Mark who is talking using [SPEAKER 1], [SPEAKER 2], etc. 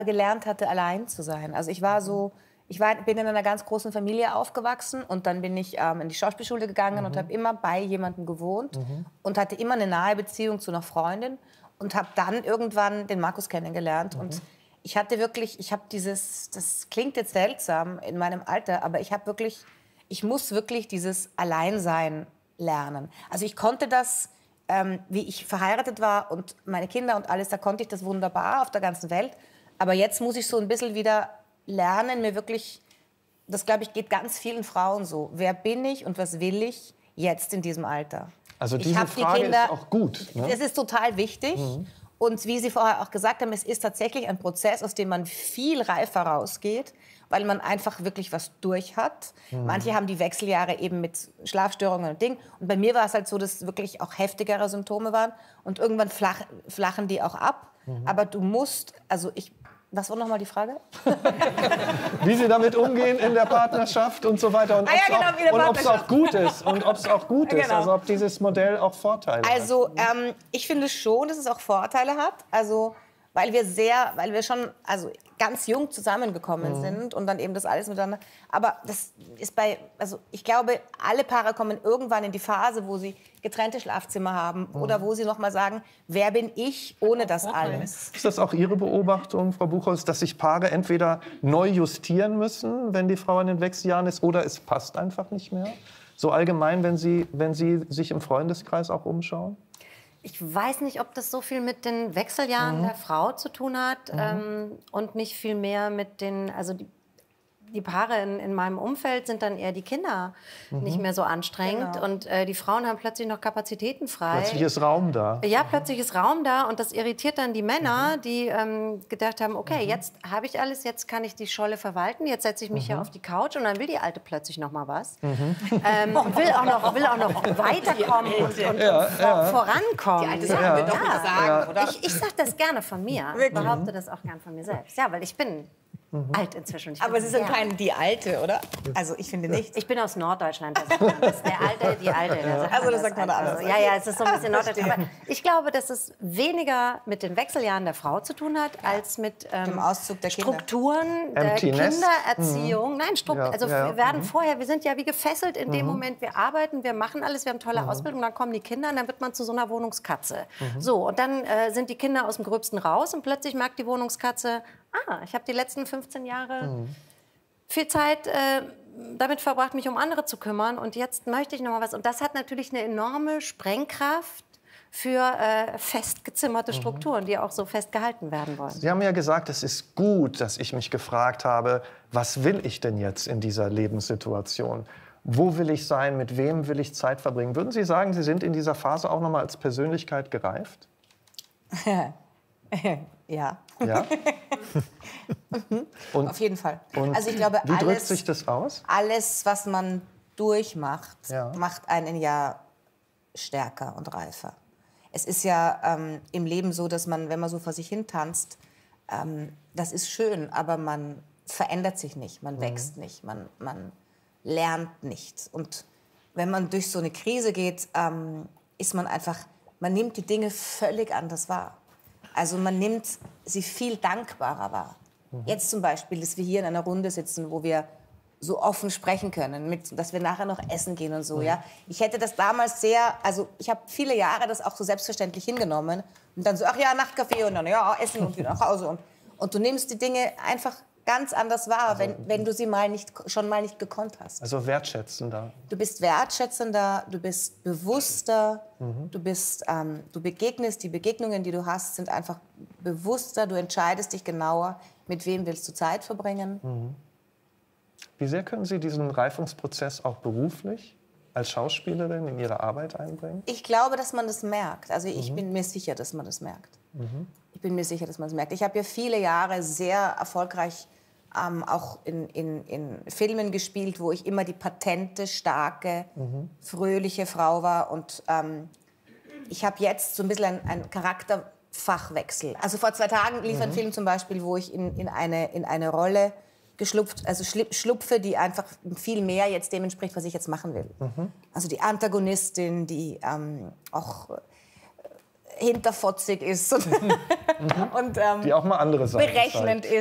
[SPEAKER 1] gelernt hatte, allein zu sein. Also ich war so, bin in einer ganz großen Familie aufgewachsen und dann bin ich in die Schauspielschule gegangen und habe immer bei jemandem gewohnt und hatte immer eine nahe Beziehung zu einer Freundin und habe dann irgendwann den Markus kennengelernt und ich hatte wirklich, das klingt jetzt seltsam in meinem Alter, aber ich muss wirklich dieses Alleinsein lernen. Also ich konnte das, wie ich verheiratet war und meine Kinder und alles, da konnte ich das wunderbar auf der ganzen Welt. Aber jetzt muss ich so ein bisschen wieder lernen, mir wirklich, das glaube ich geht ganz vielen Frauen so, wer bin ich und was will ich jetzt in diesem Alter?
[SPEAKER 2] Also diese Frage ist auch gut. Ne?
[SPEAKER 1] Das ist total wichtig. Und wie Sie vorher auch gesagt haben, es ist tatsächlich ein Prozess, aus dem man viel reifer rausgeht, weil man einfach wirklich was durch hat. Manche haben die Wechseljahre eben mit Schlafstörungen und Dingen. Und bei mir war es halt so, dass wirklich auch heftigere Symptome waren. Und irgendwann flachen die auch ab. Aber du musst, was war nochmal die Frage?
[SPEAKER 2] Wie Sie damit umgehen in der Partnerschaft und so weiter. Und ob es auch gut ist. Und ob es auch gut ist. Also ob dieses Modell auch Vorteile hat.
[SPEAKER 1] Also ich finde schon, dass es auch Vorteile hat. Also weil wir schon ganz jung zusammengekommen sind und dann eben das alles miteinander. Aber das ist ich glaube, alle Paare kommen irgendwann in die Phase, wo sie getrennte Schlafzimmer haben oder wo sie noch mal sagen, wer bin ich ohne das alles?
[SPEAKER 2] Ist das auch Ihre Beobachtung, Frau Buchholz, dass sich Paare entweder neu justieren müssen, wenn die Frau in den Wechseljahren ist, oder es passt einfach nicht mehr? So allgemein, wenn Sie sich im Freundeskreis auch umschauen?
[SPEAKER 3] Ich weiß nicht, ob das so viel mit den Wechseljahren der Frau zu tun hat und nicht viel mehr mit den, also die Paare in meinem Umfeld sind dann eher die Kinder nicht mehr so anstrengend und die Frauen haben plötzlich noch Kapazitäten frei.
[SPEAKER 2] Plötzlich ist Raum da.
[SPEAKER 3] Ja, plötzlich ist Raum da und das irritiert dann die Männer, die gedacht haben, okay, jetzt habe ich alles, jetzt kann ich die Scholle verwalten, jetzt setze ich mich hier auf die Couch und dann will die Alte plötzlich noch mal was. Will auch noch weiterkommen und vorankommen.
[SPEAKER 1] Die Alte Sache will doch nicht sagen, oder?
[SPEAKER 3] Ich sage das gerne von mir. Ich behaupte das auch gerne von mir selbst. Ja, weil ich bin alt inzwischen.
[SPEAKER 1] Aber Sie sind keine die Alte, oder? Also ich finde nicht.
[SPEAKER 3] Ich bin aus Norddeutschland. Das ist der Alte, die Alte.
[SPEAKER 1] Das sagt man da alles.
[SPEAKER 3] Ja, es ist so ein bisschen Norddeutschland. Aber ich glaube, dass es weniger mit den Wechseljahren der Frau zu tun hat, als mit
[SPEAKER 1] dem Auszug der
[SPEAKER 3] Strukturen der Kindererziehung. Nein, wir sind ja wie gefesselt in dem Moment, wir arbeiten, wir machen alles, wir haben tolle Ausbildung, dann kommen die Kinder und dann wird man zu so einer Wohnungskatze. So, und dann sind die Kinder aus dem Gröbsten raus und plötzlich merkt die Wohnungskatze, ich habe die letzten 15 Jahre viel Zeit damit verbracht, mich um andere zu kümmern. Und jetzt möchte ich noch mal was. Und das hat natürlich eine enorme Sprengkraft für festgezimmerte Strukturen, die auch so festgehalten werden wollen.
[SPEAKER 2] Sie haben ja gesagt, es ist gut, dass ich mich gefragt habe, was will ich denn jetzt in dieser Lebenssituation? Wo will ich sein? Mit wem will ich Zeit verbringen? Würden Sie sagen, Sie sind in dieser Phase auch noch mal als Persönlichkeit gereift?
[SPEAKER 1] Ja.
[SPEAKER 2] Ja?
[SPEAKER 1] Und, auf jeden Fall.
[SPEAKER 2] Also ich glaube, wie drückt sich das aus?
[SPEAKER 1] Alles, was man durchmacht, macht einen ja stärker und reifer. Es ist ja im Leben so, dass man, wenn man so vor sich hin tanzt, das ist schön, aber man verändert sich nicht, man wächst nicht, man lernt nicht. Und wenn man durch so eine Krise geht, ist man einfach, man nimmt die Dinge völlig anders wahr. Also man nimmt sie viel dankbarer wahr. Jetzt zum Beispiel, dass wir hier in einer Runde sitzen, wo wir so offen sprechen können, dass wir nachher noch essen gehen und so. Ja? Ich hätte das damals ich habe viele Jahre das auch so selbstverständlich hingenommen. Und dann so, ach ja, Nachtkaffee und dann essen und wieder nach Hause. Und du nimmst die Dinge einfach ganz anders wahr, wenn du sie schon mal nicht gekonnt hast.
[SPEAKER 2] Also wertschätzender.
[SPEAKER 1] Du bist wertschätzender, du bist bewusster, du begegnest, die Begegnungen, die du hast, sind einfach bewusster, du entscheidest dich genauer, mit wem willst du Zeit verbringen.
[SPEAKER 2] Wie sehr können Sie diesen Reifungsprozess auch beruflich als Schauspielerin in Ihre Arbeit einbringen?
[SPEAKER 1] Ich glaube, dass man das merkt. Also ich bin mir sicher, dass man das merkt. Ich bin mir sicher, dass man das merkt. Ich habe ja viele Jahre sehr erfolgreich auch in Filmen gespielt, wo ich immer die patente, starke, fröhliche Frau war. Und ich habe jetzt so ein bisschen einen Charakterfachwechsel. Also vor 2 Tagen lief ein Film zum Beispiel, wo ich in eine Rolle schlupfe, die einfach viel mehr jetzt dem entspricht, was ich jetzt machen will. Also die Antagonistin, die auch hinterfotzig ist und,
[SPEAKER 2] die auch mal andere Seiten
[SPEAKER 1] berechnend
[SPEAKER 2] zeigt.